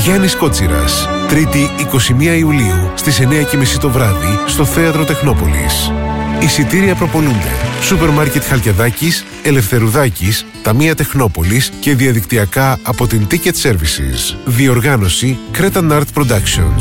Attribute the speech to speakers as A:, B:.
A: Γιάννης Κότσιρας, Τρίτη 21 Ιουλίου στις 9:30 το βράδυ στο Θέατρο Τεχνόπολης. Εισιτήρια προπολούνται. Σούπερ Μάρκετ Χαλκιαδάκης, Ελευθερουδάκης, Ταμεία Τεχνόπολης και διαδικτυακά από την Ticket Services. Διοργάνωση Cretan Art Productions.